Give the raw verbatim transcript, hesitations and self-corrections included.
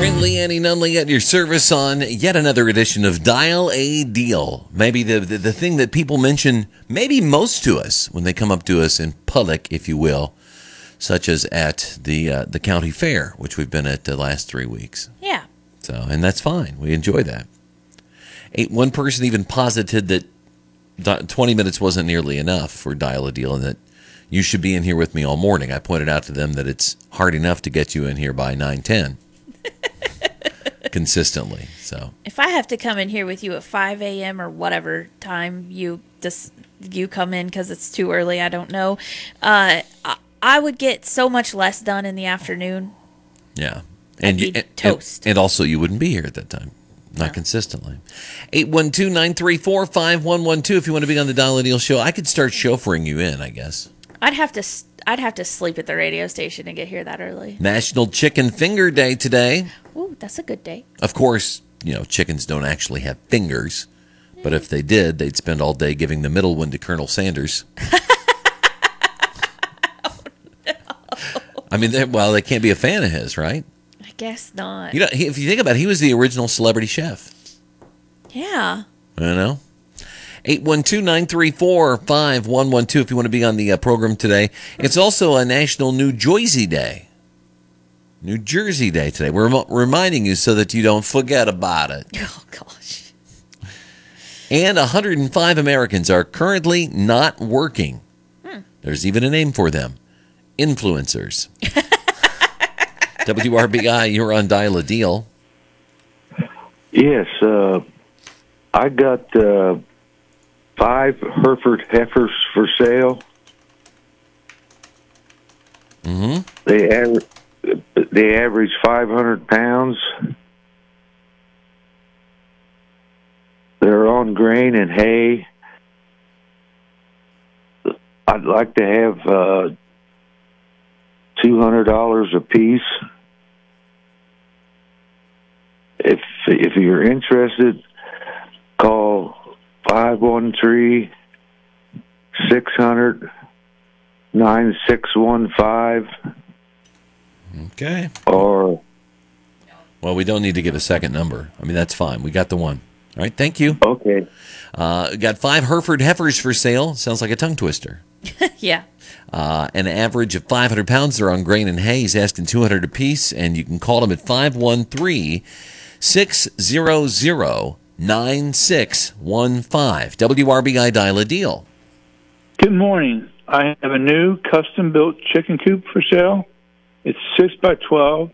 Friendly Annie Nunley at your service on yet another edition of Dial a Deal. Maybe the, the the thing that people mention, maybe most to us when they come up to us in public, if you will, such as at the uh, the county fair, which we've been at the last three weeks. Yeah. So, and that's fine. We enjoy that. Eight, one person even posited that twenty minutes wasn't nearly enough for Dial a Deal, and that you should be in here with me all morning. I pointed out to them that it's hard enough to get you in here by nine ten. Consistently. So if I have to come in here with you at five a.m. or whatever time you just you come in because it's too early, I don't know, uh, I, I would get so much less done in the afternoon. Yeah. And and you, be and, toast. And, and also you wouldn't be here at that time. Not no. consistently. eight one two, nine three four, five one one two if you want to be on the Dial a Deal show. I could start chauffeuring you in, I guess. I'd have to I'd have to sleep at the radio station to get here that early. National Chicken Finger Day today. Ooh, that's a good day. Of course, you know, chickens don't actually have fingers, but if they did, they'd spend all day giving the middle one to Colonel Sanders. Oh, no. I mean, they, well, they can't be a fan of his, right? I guess not. You know, he, if you think about it, he was the original celebrity chef. Yeah. I know. eight one two, nine three four, five one one two if you want to be on the uh, program today. It's also a National New Jersey Day. New Jersey Day today. We're rem- reminding you so that you don't forget about it. Oh, gosh. And one hundred five Americans are currently not working. Hmm. There's even a name for them. Influencers. W R B I, you're on Dial a Deal. Yes, uh, I got uh, five Hereford heifers for sale. Mm-hmm. They aver- they average five hundred pounds. They're on grain and hay. I'd like to have uh, two hundred dollars a piece. If if you're interested, call five one three, six hundred, nine six one five. Okay. Or, well, we don't need to give a second number. I mean, that's fine. We got the one. All right, thank you. Okay. Uh, got five Hereford heifers for sale. Sounds like a tongue twister. Yeah. Uh, an average of five hundred pounds. They're on grain and hay. He's asking two hundred apiece, and you can call him at five one three, six hundred, nine six one five. W R B I Dial a Deal. Good morning. I have a new custom-built chicken coop for sale. It's six by twelve.